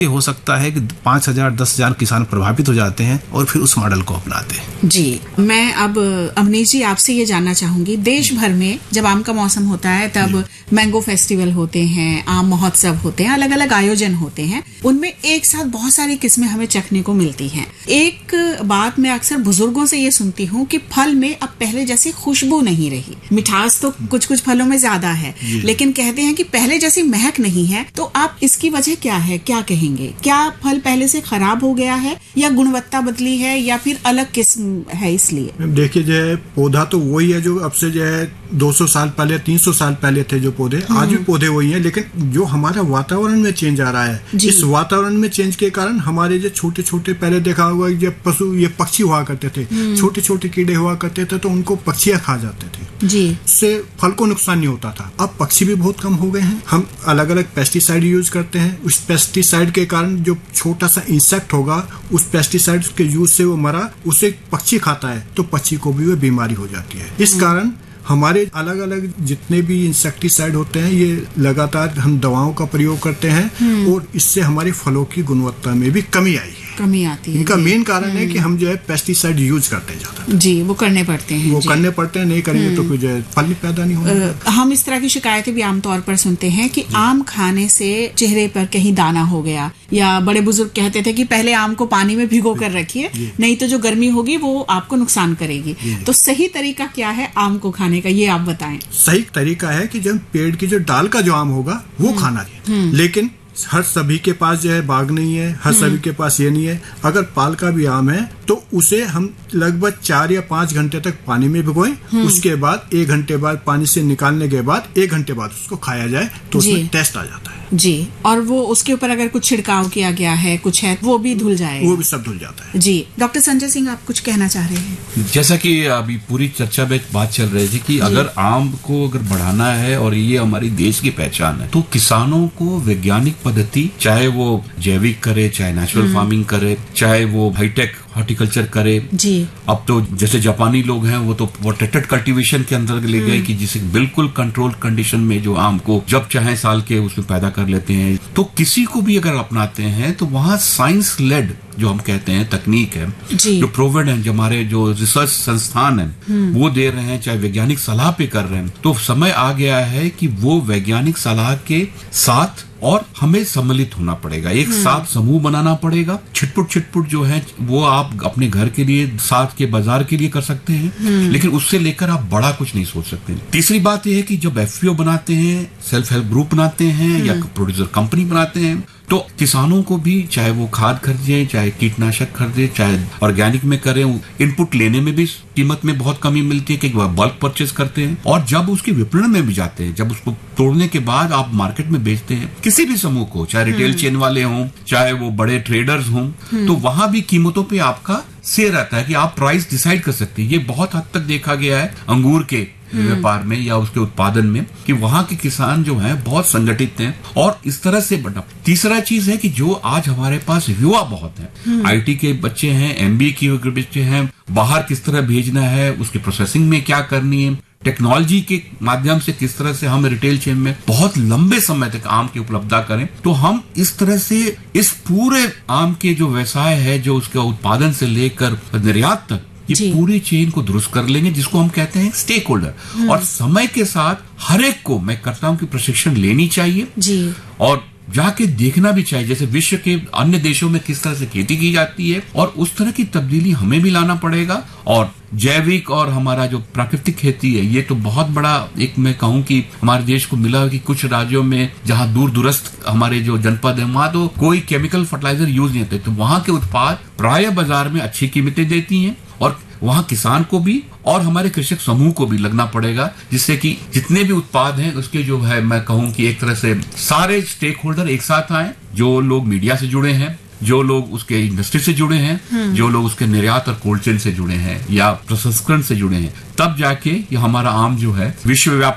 ये हो सकता है कि 5,000 10,000 किसान प्रभावित हो जाते हैं और फिर उस मॉडल को अपनाते हैं। जी, मैं अब अवनीश जी आपसे ये जानना चाहूंगी, देश भर में जब आम का मौसम होता है तब मैंगो फेस्टिवल होते हैं, आम महोत्सव होते हैं, अलग अलग आयोजन होते हैं, उनमें एक साथ बहुत सारी किस्में हमें चखने को मिलती हैं। एक बात मैं अक्सर बुजुर्गों से ये सुनती हूँ कि फल में अब पहले जैसी खुशबू नहीं रही। मिठास तो कुछ कुछ फलों में ज्यादा है, लेकिन कहते हैं कि पहले जैसी महक नहीं है। तो आप इसकी वजह क्या है, क्या कहेंगे? क्या फल पहले से खराब हो गया है या गुणवत्ता बदली है या फिर अलग किस्म है? इसलिए देखिए, जो है पौधा तो वही है जो अब से जो है 200 साल पहले 300 साल पहले थे जो पौधे, आज भी पौधे वही हैं, लेकिन जो हमारा वातावरण में चेंज आ रहा है, इस वातावरण में चेंज के कारण हमारे जो छोटे छोटे, पहले देखा होगा जब पशु ये पक्षी हुआ करते थे, छोटे छोटे कीड़े हुआ करते थे तो उनको पक्षियां खा जाते थे जी, उससे फल को नुकसान नहीं होता था। अब पक्षी भी बहुत कम हो गए हैं। हम अलग अलग पेस्टिसाइड यूज करते हैं, उस पेस्टिसाइड के कारण जो छोटा सा इंसेक्ट होगा उस पेस्टिसाइड के यूज से वो मरा, उसे पक्षी खाता है तो पक्षी को भी वो बीमारी हो जाती है। इस कारण हमारे अलग अलग जितने भी इंसेक्टिसाइड होते हैं ये लगातार हम दवाओं का प्रयोग करते हैं और इससे हमारे फलों की गुणवत्ता में भी कमी आई है, कमी आती है। इनका मेन कारण है कि हम जो है पेस्टिसाइड यूज करते हैं ज्यादा। जी, वो करने पड़ते हैं, करने पड़ते हैं, नहीं करेंगे तो फिर जो है फल पैदा नहीं होगा। हम इस तरह की शिकायतें भी आमतौर पर सुनते हैं कि आम खाने से चेहरे पर कहीं दाना हो गया, या बड़े बुजुर्ग कहते थे कि पहले आम को पानी में भिगो कर रखिए, नहीं तो जो गर्मी होगी वो आपको नुकसान करेगी। तो सही तरीका क्या है आम को खाने का, ये आप बताएं। सही तरीका है कि जब पेड़ की जो डाल का जो आम होगा वो खाना है, लेकिन हर सभी के पास जो है बाग नहीं है, हर सभी के पास ये नहीं है। अगर पाल का भी आम है तो उसे हम लगभग 4 या 5 घंटे तक पानी में भिगोएं, उसके बाद 1 घंटे बाद पानी से निकालने के बाद 1 घंटे बाद उसको खाया जाए तो उसमें टेस्ट आ जाता है जी। और वो उसके ऊपर अगर कुछ छिड़काव किया गया है, कुछ है, वो भी धुल जाएगा, वो भी सब धुल जाता है जी। डॉक्टर संजय सिंह, आप कुछ कहना चाह रहे हैं? जैसा कि अभी पूरी चर्चा में बात चल रही थी कि अगर आम को अगर बढ़ाना है और ये हमारी देश की पहचान है तो किसानों को वैज्ञानिक पद्धति, चाहे वो जैविक करे, चाहे नेचुरल फार्मिंग करे, चाहे वो हाईटेक हॉर्टिकल्चर करे जी। अब तो जैसे जापानी लोग हैं वो तो प्रोटेक्टेड कल्टीवेशन के अंदर ले गए कि जिसे बिल्कुल कंट्रोल कंडीशन में जो आम को जब चाहे साल के उसमें पैदा कर लेते हैं। तो किसी को भी अगर अपनाते हैं तो वहां साइंस लेड जो हम कहते हैं तकनीक है, जो प्रोवेड है, जो हमारे जो रिसर्च संस्थान है वो दे रहे हैं, चाहे वैज्ञानिक सलाह पे कर रहे हैं, तो समय आ गया है कि वो वैज्ञानिक सलाह के साथ और हमें सम्मिलित होना पड़ेगा, एक साथ समूह बनाना पड़ेगा। छिटपुट जो है वो आप अपने घर के लिए, साथ के बाजार के लिए कर सकते हैं, लेकिन उससे लेकर आप बड़ा कुछ नहीं सोच सकते। तीसरी बात यह है कि जब एफपीओ बनाते हैं, सेल्फ हेल्प ग्रुप बनाते हैं या प्रोड्यूसर कंपनी बनाते हैं, तो किसानों को भी चाहे वो खाद खरीदें, चाहे कीटनाशक खरीदें, चाहे ऑर्गेनिक में करें, इनपुट लेने में भी कीमत में बहुत कमी मिलती है कि बल्क परचेज करते हैं। और जब उसके विपणन में भी जाते हैं, जब उसको तोड़ने के बाद आप मार्केट में बेचते हैं किसी भी समूह को, चाहे रिटेल चेन वाले हों, चाहे वो बड़े ट्रेडर्स हों, तो वहां भी कीमतों पे आपका से रहता है कि आप प्राइस डिसाइड कर सकते हैं। ये बहुत हद तक देखा गया है अंगूर के व्यापार में या उसके उत्पादन में कि वहां के किसान जो हैं बहुत संगठित हैं और इस तरह से बढ़ा। तीसरा चीज है कि जो आज हमारे पास युवा बहुत हैं, आईटी के बच्चे हैं, एमबीए के बच्चे हैं, बाहर किस तरह भेजना है, उसकी प्रोसेसिंग में क्या करनी है, टेक्नोलॉजी के माध्यम से किस तरह से हम रिटेल चेन में बहुत लंबे समय तक आम की उपलब्धता करें। तो हम इस तरह से इस पूरे आम के जो व्यवसाय है, जो उसका उत्पादन से लेकर निर्यात तक, ये पूरी चेन को दुरुस्त कर लेंगे, जिसको हम कहते हैं स्टेक होल्डर। और समय के साथ हर एक को मैं करता हूं कि प्रशिक्षण लेनी चाहिए जी। और जाके देखना भी चाहिए जैसे विश्व के अन्य देशों में किस तरह से खेती की जाती है, और उस तरह की तब्दीली हमें भी लाना पड़ेगा। और जैविक और हमारा जो प्राकृतिक खेती है, ये तो बहुत बड़ा एक मैं कहूं कि हमारे देश को मिला है कि कुछ राज्यों में जहां दूर दूरस्थ हमारे जो जनपद है वहां तो कोई केमिकल फर्टिलाइजर यूज नहीं होते, तो वहां के उत्पाद प्राय बाजार में अच्छी कीमतें देती हैं और वहां किसान को भी और हमारे कृषक समूह को भी लगना पड़ेगा, जिससे कि जितने भी उत्पाद हैं उसके जो है मैं कहूं कि एक तरह से सारे स्टेक होल्डर एक साथ आए, जो लोग मीडिया से जुड़े हैं, जो लोग उसके इंडस्ट्री से जुड़े हैं, जो लोग उसके निर्यात और कोल्ड चेन से जुड़े हैं या प्रसंस्करण से जुड़े हैं, तब जाके ये हमारा आम जो है विश्वव्यापी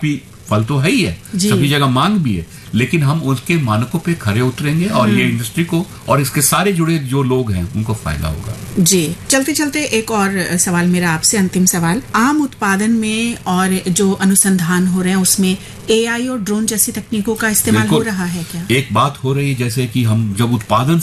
फल तो है ही है, सभी जगह मांग भी है, लेकिन हम उसके मानकों पे खरे उतरेंगे और ये इंडस्ट्री को और इसके सारे जुड़े जो लोग हैं उनको फायदा होगा। जी, चलते चलते एक और सवाल मेरा आपसे, अंतिम सवाल, आम उत्पादन में और जो अनुसंधान हो रहे हैं उसमें AI और ड्रोन जैसी तकनीकों का इस्तेमाल हो रहा है क्या? एक बात हो रही है, जैसे कि हम जब उत्पादन